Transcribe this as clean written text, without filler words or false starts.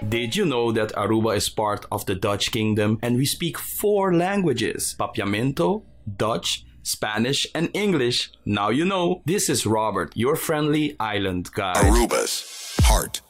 Did you know that Aruba is part of the Dutch Kingdom and we speak 4 languages? Papiamento, Dutch, Spanish, and English. Now you know. This is Robert, your friendly island guide. Aruba's heart